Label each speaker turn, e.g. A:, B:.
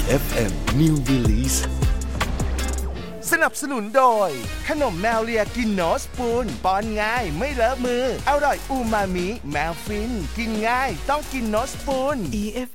A: EFM New Release
B: สนับสนุนโดยขนมแมวเลียกินโนสปูนป้อนง่ายไม่เลอะมืออร่อยอูมามิแมวฟินกินง่ายต้องกินโนสปูน
C: EFM